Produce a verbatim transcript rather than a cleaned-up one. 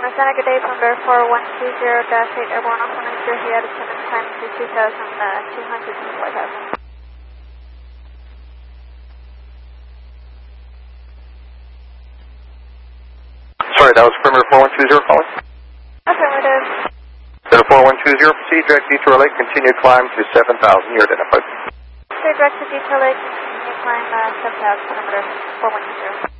Farmer Center, good day, Thunder four one two zero dash eight Airborne Alpha nine zero, he had a seven time to two thousand two hundred and four thousand. Sorry, that was Perimeter four one two zero calling? Affirmative. Perimeter four one two zero, proceed direct detour lake, continue climb to seven thousand, you're identified. Stay direct to detail lake, continue climb uh, seven thousand, perimeter four one two zero.